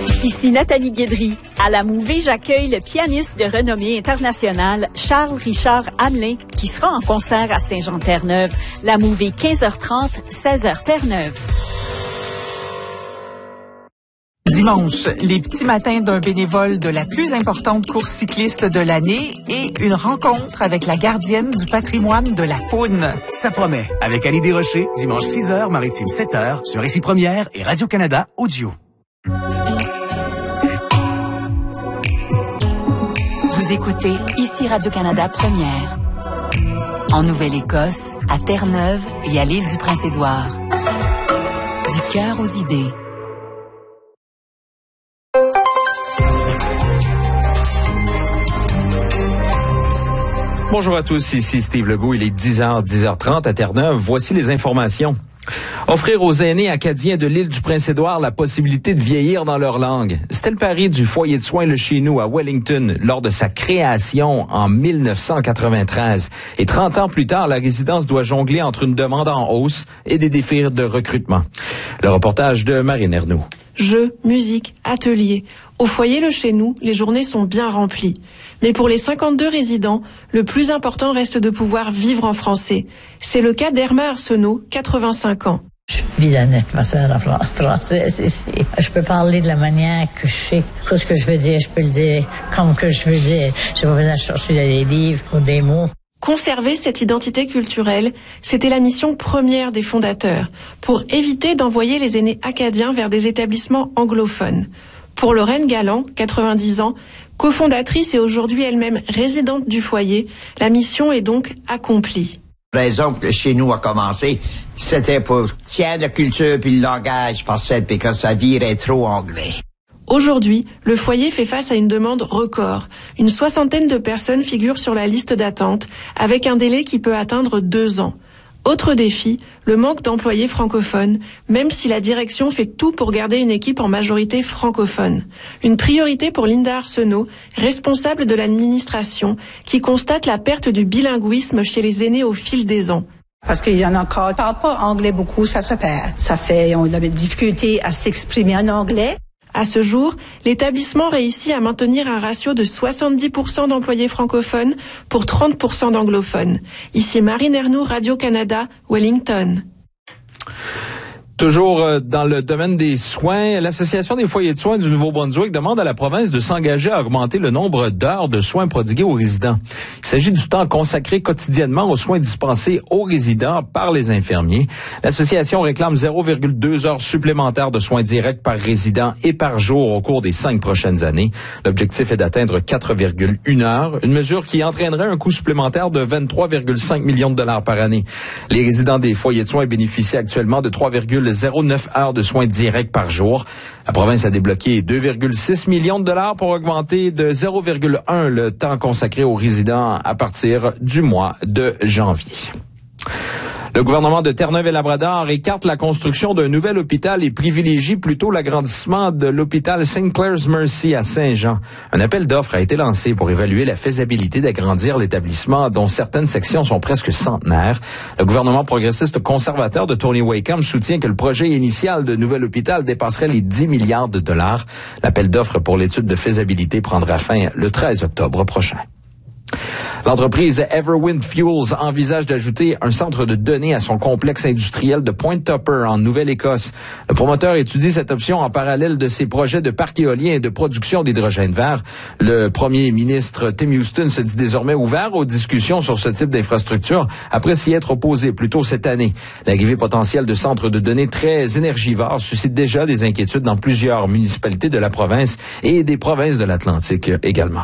Ici Nathalie Guédry. À la Mouvée, j'accueille le pianiste de renommée internationale Charles-Richard Hamelin qui sera en concert à Saint-Jean-Terre-Neuve. La Mouvée, 15h30, 16h Terre-Neuve. Dimanche, les petits matins d'un bénévole de la plus importante course cycliste de l'année et une rencontre avec la gardienne du patrimoine de la Poune. Ça promet. Avec Annie Desrochers, dimanche 6h, Maritime 7h, sur Ici Première et Radio-Canada Audio. Vous écoutez Ici Radio-Canada Première. En Nouvelle-Écosse, à Terre-Neuve et à l'île du Prince-Édouard. Du cœur aux idées. Bonjour à tous, ici Steve Legault. Il est 10h, 10h30 à Terre-Neuve. Voici les informations. Offrir aux aînés acadiens de l'île du Prince-Édouard la possibilité de vieillir dans leur langue. C'était le pari du foyer de soins Le Chez Nous à Wellington lors de sa création en 1993. Et 30 ans plus tard, la résidence doit jongler entre une demande en hausse et des défis de recrutement. Le reportage de Marine Ernoux. Jeux, musique, ateliers. Au foyer Le Chez Nous, les journées sont bien remplies. Mais pour les 52 résidents, le plus important reste de pouvoir vivre en français. C'est le cas d'Erma Arsenault, 85 ans. Je vis dans une atmosphère française ici. Je peux parler de la manière que je sais. Tout ce que je veux dire, je peux le dire comme que je veux dire. J'ai pas besoin de chercher dans des livres ou des mots. Conserver cette identité culturelle, c'était la mission première des fondateurs, pour éviter d'envoyer les aînés acadiens vers des établissements anglophones. Pour Lorraine Galland, 90 ans, cofondatrice et aujourd'hui elle-même résidente du foyer, la mission est donc accomplie. La raison que Chez Nous a commencé, c'était pour tirer la culture puis le langage parce que ça virait trop anglais. Aujourd'hui, le foyer fait face à une demande record. Une 60aine de personnes figurent sur la liste d'attente, avec un délai qui peut atteindre 2 ans. Autre défi, le manque d'employés francophones, même si la direction fait tout pour garder une équipe en majorité francophone. Une priorité pour Linda Arsenault, responsable de l'administration, qui constate la perte du bilinguisme chez les aînés au fil des ans. Parce qu'il y en a encore qui ne parlent pas anglais beaucoup, ça se perd. On a des difficultés à s'exprimer en anglais. À ce jour, l'établissement réussit à maintenir un ratio de 70% d'employés francophones pour 30% d'anglophones. Ici Marine Ernoux, Radio-Canada, Wellington. Toujours dans le domaine des soins, l'Association des foyers de soins du Nouveau-Brunswick demande à la province de s'engager à augmenter le nombre d'heures de soins prodigués aux résidents. Il s'agit du temps consacré quotidiennement aux soins dispensés aux résidents par les infirmiers. L'association réclame 0,2 heures supplémentaires de soins directs par résident et par jour au cours des 5 prochaines années. L'objectif est d'atteindre 4,1 heures, une mesure qui entraînerait un coût supplémentaire de 23,5 millions de dollars par année. Les résidents des foyers de soins bénéficient actuellement de 3,09 heures de soins directs par jour. La province a débloqué 2,6 millions de dollars pour augmenter de 0,1 le temps consacré aux résidents à partir du mois de janvier. Le gouvernement de Terre-Neuve-et-Labrador écarte la construction d'un nouvel hôpital et privilégie plutôt l'agrandissement de l'hôpital St. Clair's Mercy à Saint-Jean. Un appel d'offres a été lancé pour évaluer la faisabilité d'agrandir l'établissement dont certaines sections sont presque centenaires. Le gouvernement progressiste conservateur de Tony Wakeham soutient que le projet initial de nouvel hôpital dépasserait les 10 milliards de dollars. L'appel d'offres pour l'étude de faisabilité prendra fin le 13 octobre prochain. L'entreprise Everwind Fuels envisage d'ajouter un centre de données à son complexe industriel de Point Tupper en Nouvelle-Écosse. Le promoteur étudie cette option en parallèle de ses projets de parc éolien et de production d'hydrogène vert. Le premier ministre Tim Houston se dit désormais ouvert aux discussions sur ce type d'infrastructure après s'y être opposé plus tôt cette année. L'arrivée potentielle de centres de données très énergivores suscite déjà des inquiétudes dans plusieurs municipalités de la province et des provinces de l'Atlantique également.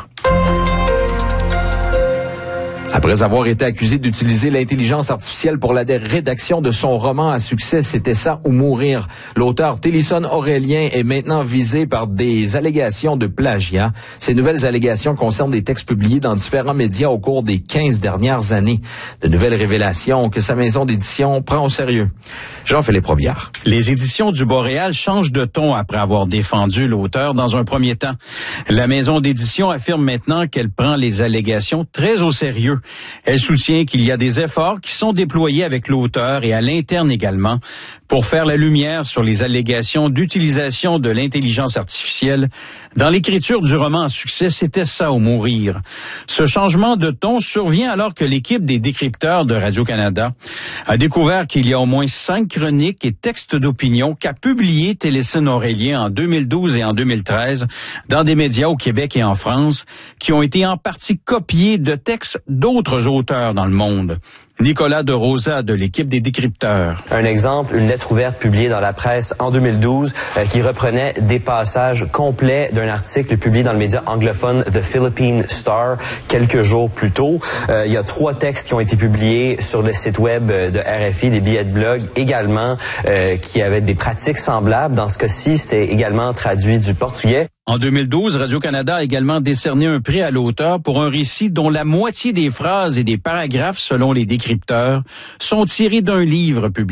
Après avoir été accusé d'utiliser l'intelligence artificielle pour la rédaction de son roman à succès, C'était ça ou mourir, l'auteur Tillison Aurélien est maintenant visé par des allégations de plagiat. Ces nouvelles allégations concernent des textes publiés dans différents médias au cours des 15 dernières années. De nouvelles révélations que sa maison d'édition prend au sérieux. Jean-Philippe Robillard. Les éditions du Boréal changent de ton après avoir défendu l'auteur dans un premier temps. La maison d'édition affirme maintenant qu'elle prend les allégations très au sérieux. Elle soutient qu'il y a des efforts qui sont déployés avec l'auteur et à l'interne également pour faire la lumière sur les allégations d'utilisation de l'intelligence artificielle dans l'écriture du roman à succès C'était ça ou mourir. Ce changement de ton survient alors que l'équipe des décrypteurs de Radio-Canada a découvert qu'il y a au moins 5 chroniques et textes d'opinion qu'a publié Télécine Aurélien en 2012 et en 2013 dans des médias au Québec et en France qui ont été en partie copiés de textes d'autres auteurs dans le monde. Nicolas de Rosa de l'équipe des décrypteurs. Un exemple, une lettre ouverte publiée dans la presse en 2012 qui reprenait des passages complets d'un article publié dans le média anglophone The Philippine Star quelques jours plus tôt. Il y a 3 textes qui ont été publiés sur le site web de RFI, des billets de blog également qui avaient des pratiques semblables. Dans ce cas-ci, c'était également traduit du portugais. En 2012, Radio-Canada a également décerné un prix à l'auteur pour un récit dont la moitié des phrases et des paragraphes, selon les décrypteurs, sont tirés d'un livre publié.